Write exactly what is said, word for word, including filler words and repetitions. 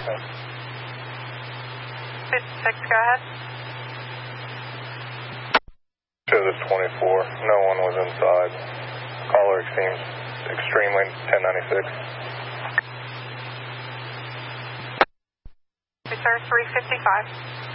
fifty-six, go ahead. Shows us twenty-four. No one was inside. Caller seems extremely ten ninety-six. Sir, three fifty-five.